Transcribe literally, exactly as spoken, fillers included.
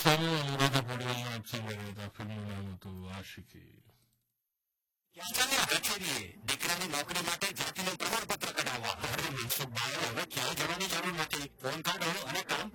સામે અનુરાધા પટેલના એક્શન કર્યા હતા. ફિલ્મનું નામ હતું આશિકી. કચેરીએ દીકરાની નોકરી માટે જાતિનું પ્રમાણપત્ર કઢાવવા